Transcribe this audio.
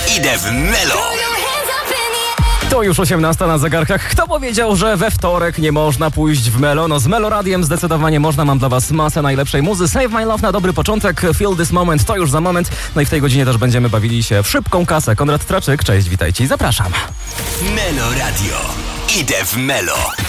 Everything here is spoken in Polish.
Idę w Melo. To już 18 na zegarkach. Kto powiedział, że we wtorek nie można pójść w Melo? No z Melo Radiem zdecydowanie można. Mam dla was masę najlepszej muzy. Save My Love na dobry początek. Feel This Moment to już za moment. No i w tej godzinie też będziemy bawili się w szybką kasę. Konrad Traczyk, cześć, witajcie i zapraszam. Melo Radio. Idę w Melo.